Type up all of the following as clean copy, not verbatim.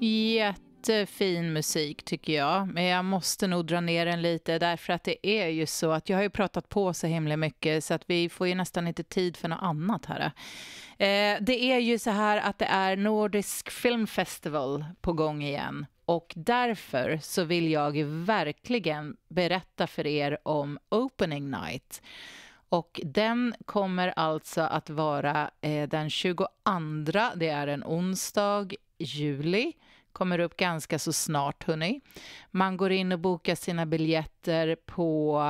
Jättefin musik tycker jag, men jag måste nog dra ner den lite därför att det är ju så att jag har ju pratat på så himla mycket så att vi får ju nästan inte tid för något annat här. Det är ju så här att det är Nordisk Film Festival på gång igen och därför så vill jag verkligen berätta för er om Opening Night. Och den kommer alltså att vara den 22, det är en onsdag, juli. Kommer upp ganska så snart, hörni. Man går in och bokar sina biljetter på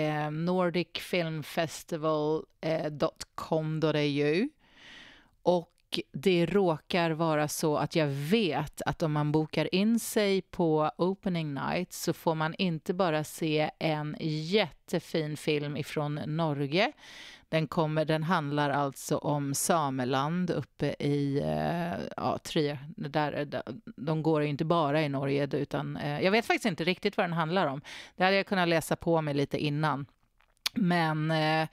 nordicfilmfestival.com.au. Och det råkar vara så att jag vet att om man bokar in sig på Opening Night så får man inte bara se en jättefin film ifrån Norge. Den handlar alltså om Sameland uppe i Trier. De går inte bara i Norge utan jag vet faktiskt inte riktigt vad den handlar om. Det hade jag kunnat läsa på mig lite innan. Men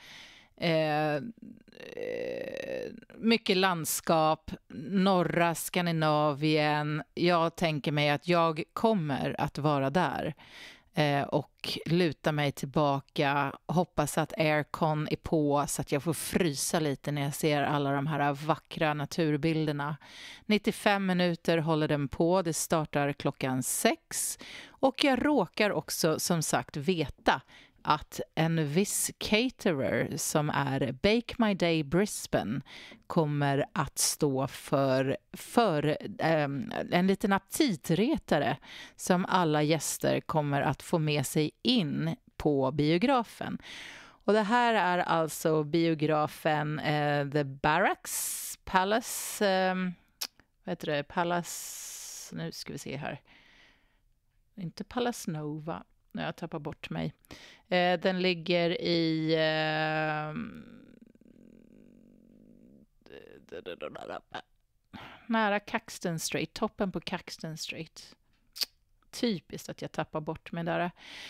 mycket landskap, norra Skandinavien. Jag tänker mig att jag kommer att vara där och luta mig tillbaka, hoppas att aircon är på så att jag får frysa lite när jag ser alla de här vackra naturbilderna. 95 minuter håller den på, det startar klockan 6 och jag råkar också som sagt veta att en viss caterer som är Bake My Day Brisbane kommer att stå för en liten aptitretare som alla gäster kommer att få med sig in på biografen. Och det här är alltså biografen The Barracks Palace, vad heter det? Palace, nu ska vi se här. Inte Palace Nova. Jag tappar bort mig. Den ligger i nära Caxton Street, toppen på Caxton Street. Typiskt att jag tappar bort mig där.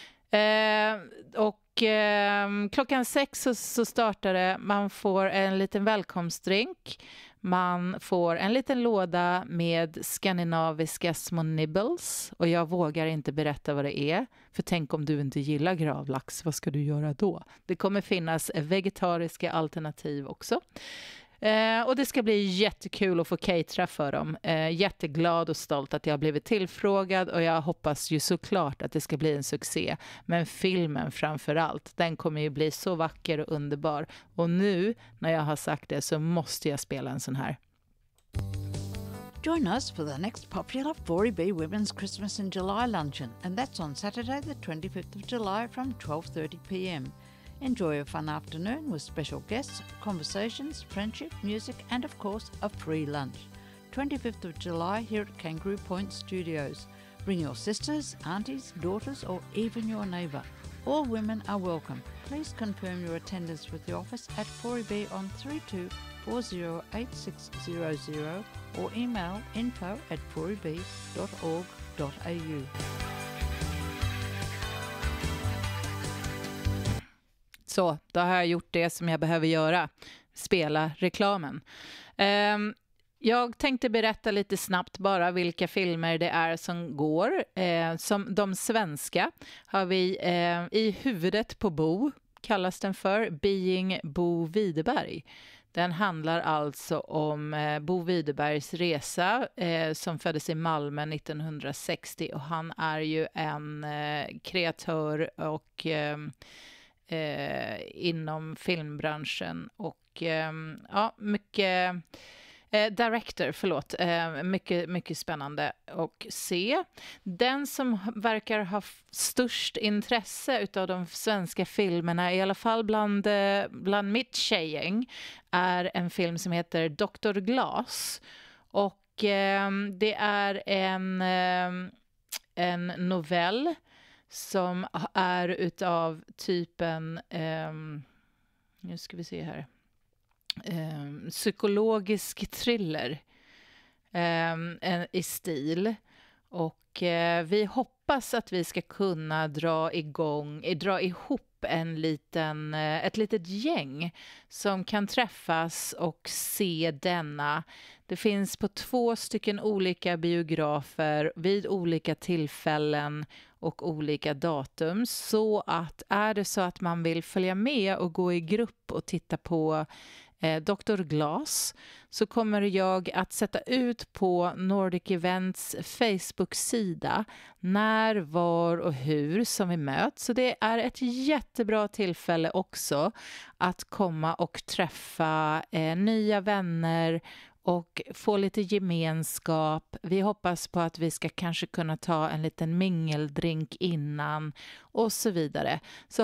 Klockan 6 så startar det. Man får en liten välkomstdrink. Man får en liten låda med skandinaviska små nibbles. Och jag vågar inte berätta vad det är. För tänk om du inte gillar gravlax, vad ska du göra då? Det kommer finnas vegetariska alternativ också. Och det ska bli jättekul att få catera för dem. Jätteglad och stolt att jag har blivit tillfrågad och jag hoppas ju såklart att det ska bli en succé. Men filmen framför allt, den kommer ju bli så vacker och underbar. Och nu när jag har sagt det så måste jag spela en sån här. Join us for the next popular 4B Women's Christmas in July luncheon, and that's on Saturday the 25th of July from 12:30 p.m. Enjoy a fun afternoon with special guests, conversations, friendship, music and of course a free lunch. 25th of July here at Kangaroo Point Studios. Bring your sisters, aunties, daughters or even your neighbour. All women are welcome. Please confirm your attendance with the office at 4B on 32408600 or email info@4b.org.au. Så, då har jag gjort det som jag behöver göra. Spela reklamen. Jag tänkte berätta lite snabbt bara vilka filmer det är som går. Som de svenska har vi I huvudet på Bo, kallas den för, Being Bo Widerberg. Den handlar alltså om Bo Widerbergs resa som föddes i Malmö 1960 och han är ju en kreatör och inom filmbranschen och mycket mycket spännande att se. Den som verkar ha störst intresse utav de svenska filmerna, i alla fall bland mitt tjejgäng, är en film som heter Dr. Glas och det är en novell som är utav typen nu ska vi se här psykologisk thriller i stil och vi hoppas att vi ska kunna dra ihop ett litet gäng som kan träffas och se denna Det finns på 2 stycken olika biografer vid olika tillfällen och olika datum. Så att är det så att man vill följa med och gå i grupp och titta på Dr. Glas, så kommer jag att sätta ut på Nordic Events Facebook-sida när, var och hur som vi möts. Så det är ett jättebra tillfälle också att komma och träffa nya vänner och få lite gemenskap. Vi hoppas på att vi ska kanske kunna ta en liten mingeldrink innan och så vidare. Så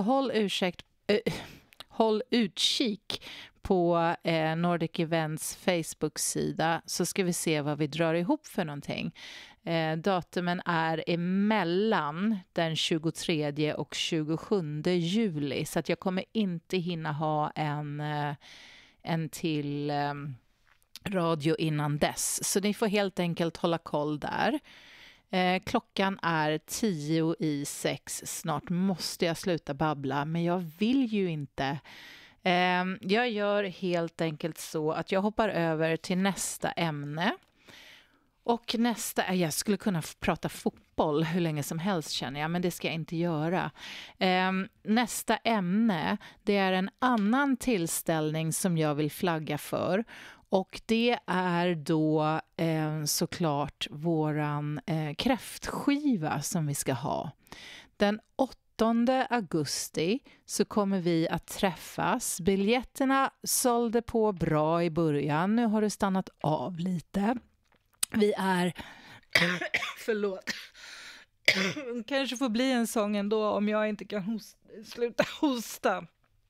håll utkik på Nordic Events Facebook-sida, så ska vi se vad vi drar ihop för någonting. Datumen är emellan den 23 och 27 juli, så att jag kommer inte hinna ha en till radio innan dess. Så ni får helt enkelt hålla koll där. Klockan är 5:50. Snart måste jag sluta babbla, men jag vill ju inte. Jag gör helt enkelt så att jag hoppar över till nästa ämne. Och jag skulle kunna prata fotboll hur länge som helst känner jag, men det ska jag inte göra. Nästa ämne, det är en annan tillställning som jag vill flagga för. Och det är då såklart våran kräftskiva som vi ska ha. Den 8 augusti så kommer vi att träffas. Biljetterna sålde på bra i början. Nu har det stannat av lite. Vi är... Förlåt. Kanske får bli en sång ändå om jag inte kan sluta hosta.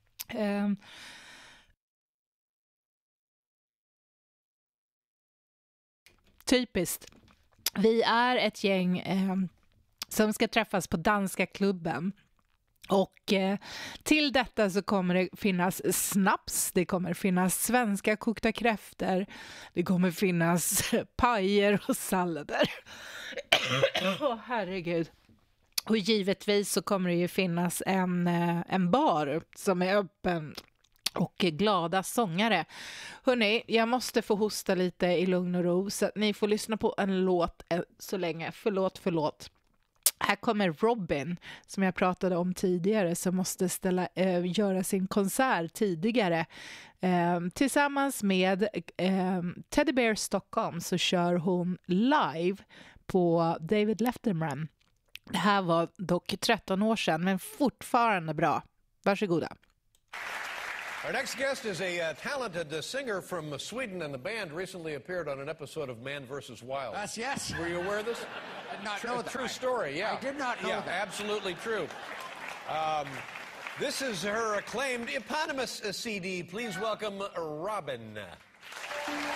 Typiskt. Vi är ett gäng som ska träffas på Danska klubben. Och till detta så kommer det finnas snaps, det kommer finnas svenska kokta kräftor, det kommer finnas pajer och sallader. Herregud. Och givetvis så kommer det ju finnas en bar som är öppen och glada sångare. Hörrni, jag måste få hosta lite i lugn och ro så att ni får lyssna på en låt så länge. Förlåt. Här kommer Robin, som jag pratade om tidigare, som måste göra sin konsert tidigare. Tillsammans med Teddy Bear Stockholm så kör hon live på David Letterman. Det här var dock 13 år sedan, men fortfarande bra. Varsågoda. Our next guest is a talented singer from Sweden, and the band recently appeared on an episode of Man vs. Wild. Yes. Were you aware of this? I did not know that. True story, yeah. I did not know that. Yeah, absolutely true. This is her acclaimed eponymous CD. Please welcome Robin.